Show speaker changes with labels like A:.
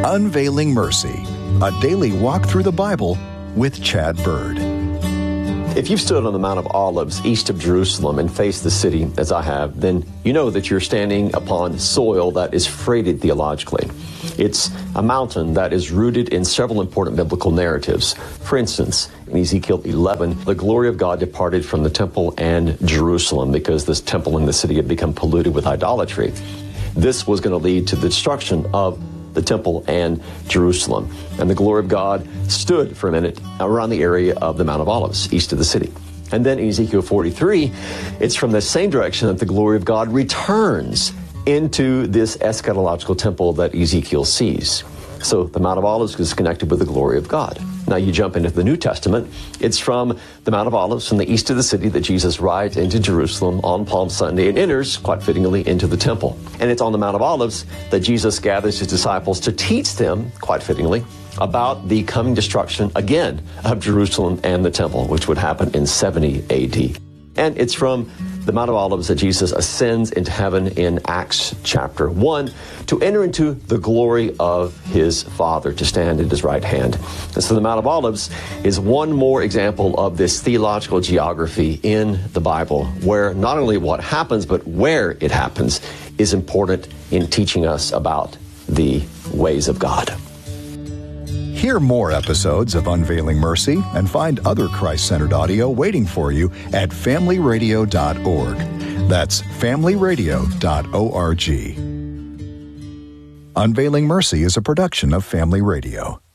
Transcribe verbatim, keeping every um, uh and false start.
A: Unveiling Mercy, a daily walk through the Bible with Chad Bird.
B: If you've stood on the Mount of Olives east of Jerusalem and faced the city, as I have, then you know that you're standing upon soil that is freighted theologically. It's a mountain that is rooted in several important biblical narratives. For instance, in Ezekiel eleven, the glory of God departed from the temple and Jerusalem because this temple and the city had become polluted with idolatry. This was going to lead to the destruction of the temple and Jerusalem. And the glory of God stood for a minute around the area of the Mount of Olives, east of the city. And then in Ezekiel forty-three, it's from the same direction that the glory of God returns into this eschatological temple that Ezekiel sees. So the Mount of Olives is connected with the glory of God. Now you jump into the New Testament. It's from the Mount of Olives, from the east of the city, that Jesus rides into Jerusalem on Palm Sunday and enters, quite fittingly, into the temple. And it's on the Mount of Olives that Jesus gathers his disciples to teach them, quite fittingly, about the coming destruction, again, of Jerusalem and the temple, which would happen in seventy A D. And it's from the Mount of Olives that Jesus ascends into heaven in Acts chapter one to enter into the glory of his Father, to stand at his right hand. And so the Mount of Olives is one more example of this theological geography in the Bible, where not only what happens, but where it happens is important in teaching us about the ways of God.
A: Hear more episodes of Unveiling Mercy and find other Christ-centered audio waiting for you at family radio dot org. That's family radio dot org. Unveiling Mercy is a production of Family Radio.